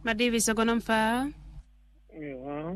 Madivi sogonomfa. Ewa.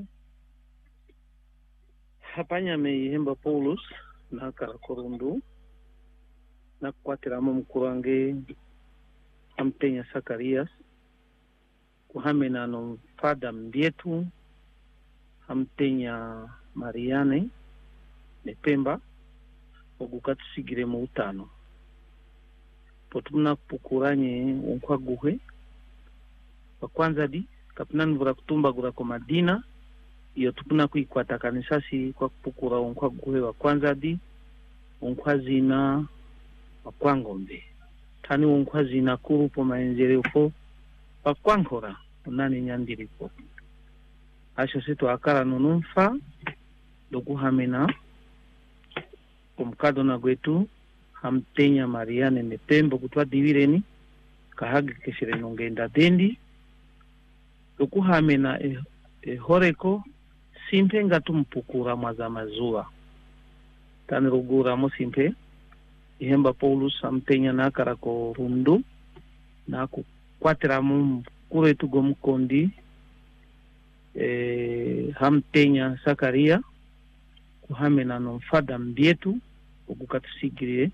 Hapanya meihemba Paulus na karakorundu na kukwatiramu mkurange amtenya Sakarias kuhamena no fada mbietu amtenya Mariane nepemba ogukatusigire mu utano potumna kupukuranye onkwaguhe wakwanza di kapinani vura kutumba gura kwa Madina iyo tupuna kuikwata kanisasi kwa kupukura onkwaguhe wa kwanza di onkwazina wakwangombe tani onkwazina kurupo maenjerefo wakwankora unani nyandiripo asho situ akara nunumfa dokuhamena kumkado na gwetu hamtenya Mariane nepembo kutwa divireni kahagi keshire nongenda dendi dokuhamena horeko simpe ngatumpukura mwaza mazua tani rugura mo simpe ihemba Paulus hamtenya nakara ko rundu na kukwatira mu kuretu gomkondi hamtenya Sakaria kuhamena no fada mbietu okukatusigire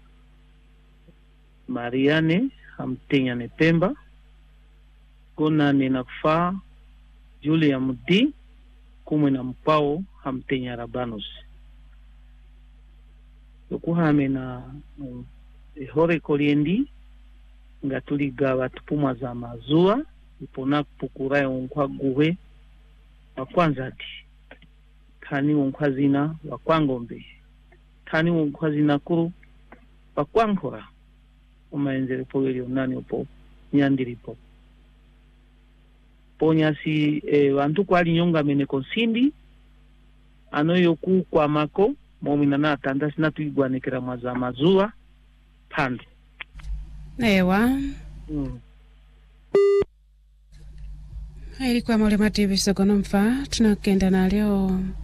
Mariane hamtenya nepemba kona nena kufa Julia Mudi kumwe na mpao hamtenya Rabanus okuhamena hore koliendi ngatuliga batupumwa za mazua ipona kupukura onkwaguhe wakwanza ati tani onkwazina wakwangombe tani onkwazina kuru wakwankora umaenzere powelio nani upo nyandiripo ponyasi wantu kwali nyonga mene konsindi anoyo ku kwa mako momina na tandasi na tuigwanekera mwaza mazua pando Ewa. Ilikuwa Mwalimu TV sogonomfa tunakenda na leo